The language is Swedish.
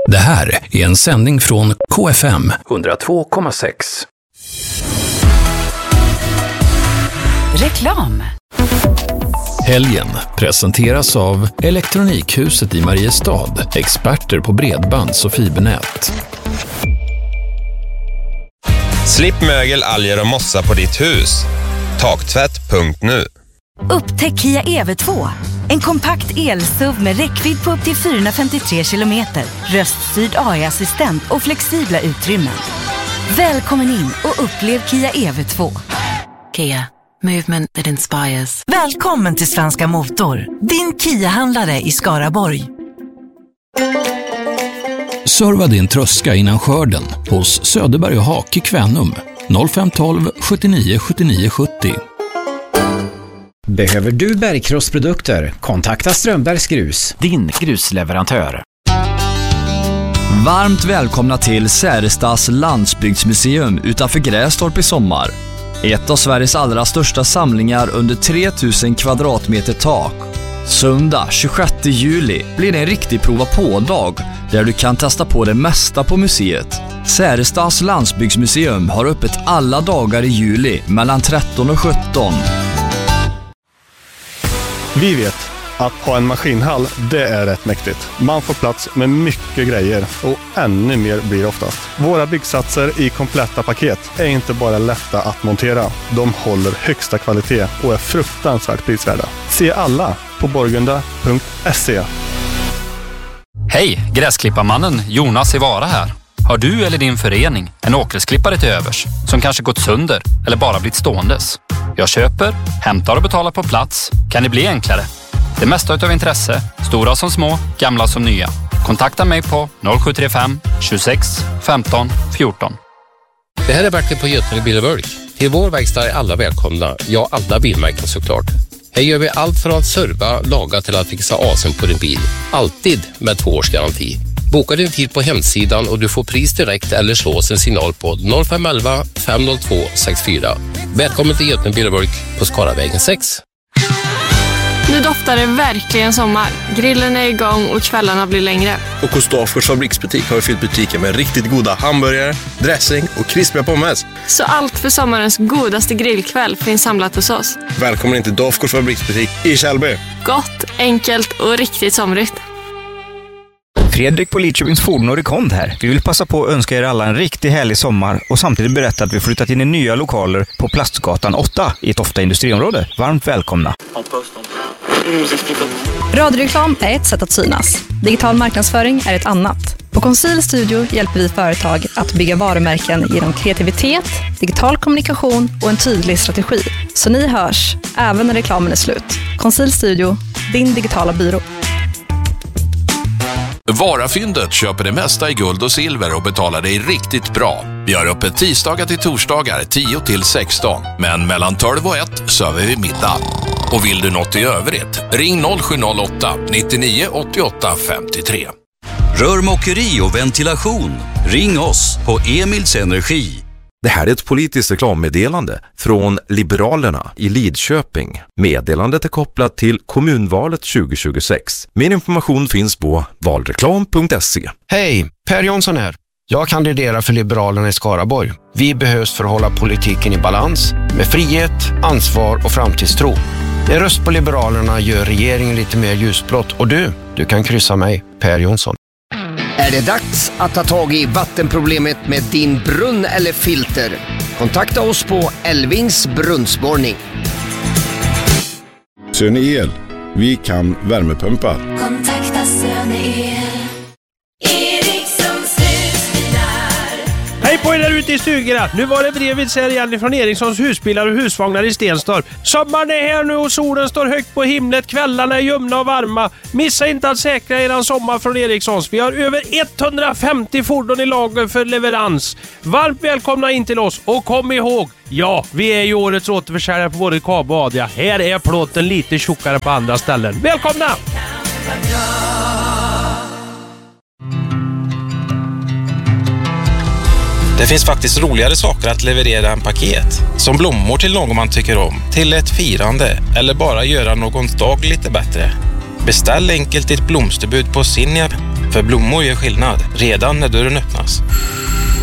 Det här är en sändning från KFM 102,6. Reklam. Helgen presenteras av Elektronikhuset i Mariestad, experter på bredbands- och fibernät. Slipp mögel, alger och mossa på ditt hus. Taktvätt.nu. Upptäck Kia EV2. En kompakt el-SUV med räckvidd på upp till 453 kilometer, röststyrd AI-assistent och flexibla utrymmen. Välkommen in och upplev Kia EV2. Kia. Movement that inspires. Välkommen till Svenska Motor, din Kia-handlare i Skaraborg. Serva din tröska innan skörden hos Söderberg och Hak i Kvänum 0512 79 79 70. Behöver du bergkrossprodukter? Kontakta Strömbergs Grus, din grusleverantör. Varmt välkomna till Särestas landsbygdsmuseum utanför Grästorp i sommar. Ett av Sveriges allra största samlingar under 3000 kvadratmeter tak. Söndag 26 juli blir det en riktig prova på-dag där du kan testa på det mesta på museet. Särestas landsbygdsmuseum har öppet alla dagar i juli mellan 13 och 17. Vi vet att ha en maskinhall, det är rätt mäktigt. Man får plats med mycket grejer och ännu mer blir oftast. Våra byggsatser i kompletta paket är inte bara lätta att montera. De håller högsta kvalitet och är fruktansvärt prisvärda. Se alla på borgunda.se. Hej, gräsklipparmannen Jonas i Vara här. Har du eller din förening en åkgräsklippare till övers som kanske gått sönder eller bara blivit ståendes? Jag köper, hämtar och betalar på plats. Kan det bli enklare? Det mesta utav intresse, stora som små, gamla som nya. Kontakta mig på 0735 26 15 14. Det här är Bertil på Götene Bil och Bulk. Till vår verkstad är alla välkomna, ja alla bilmärken såklart. Här gör vi allt från att serva, laga till att fixa asen på din bil. Alltid med 2 års garanti. Boka din tid på hemsidan och du får pris direkt eller slås en signal på 0511 502 64. Välkommen till Götene Bil och Bulk på Skaravägen 6. Nu doftar det verkligen sommar. Grillen är igång och kvällarna blir längre. Och hos Dafgårds fabriksbutik har vi fyllt butiken med riktigt goda hamburgare, dressing och krispiga pommes. Så allt för sommarens godaste grillkväll finns samlat hos oss. Välkommen till Dafgårds fabriksbutik i Kjellby. Gott, enkelt och riktigt somrigt. Fredrik på Lidköpings Fordon och Rekond här. Vi vill passa på att önska er alla en riktigt härlig sommar och samtidigt berätta att vi flyttat in i nya lokaler på Plastgatan 8 i ett ofta industriområde. Varmt välkomna. Radioreklam är ett sätt att synas. Digital marknadsföring är ett annat. På Conceal Studio hjälper vi företag att bygga varumärken genom kreativitet, digital kommunikation och en tydlig strategi. Så ni hörs, även när reklamen är slut. Conceal Studio, din digitala byrå. Varafyndet köper det mesta i guld och silver och betalar dig riktigt bra. Vi har öppet tisdagar till torsdagar 10 till 16. Men mellan 12 och 1 server vi middag. Och vill du något i övrigt, ring 0708 99 88 53. Rörmokeri och ventilation. Ring oss på Emils Energi. Det här är ett politiskt reklammeddelande från Liberalerna i Lidköping. Meddelandet är kopplat till kommunvalet 2026. Mer information finns på valreklam.se. Hej, Per Jonsson här. Jag kandiderar för Liberalerna i Skaraborg. Vi behövs för att hålla politiken i balans med frihet, ansvar och framtidstro. En röst på Liberalerna gör regeringen lite mer ljusblått och du kan kryssa mig, Per Jonsson. Är det dags att ta tag i vattenproblemet med din brunn eller filter? Kontakta oss på Elvings brunnsborrning. Söne El. Vi kan värmepumpa. Kontakta Söne El. Erikssons husbilar. Hej på er där ute i stugorna. Nu var det brevet här igen från Erikssons husbilar och husvagnar i Stenstorp. Sommaren är här nu och solen står högt på himlet. Kvällarna är ljumna och varma. Missa inte att säkra eran sommar från Erikssons. Vi har över 150 fordon i lager för leverans. Varmt välkomna in till oss och kom ihåg, ja, vi är ju årets återförsäljare på både Kabo och Adria. Här är plåten lite tjockare på andra ställen. Välkomna! Det finns faktiskt roligare saker att leverera än paket. Som blommor till någon man tycker om, till ett firande eller bara göra någons dag lite bättre. Beställ enkelt ditt blomsterbud på Sinja För blommor gör skillnad redan när dörren öppnas.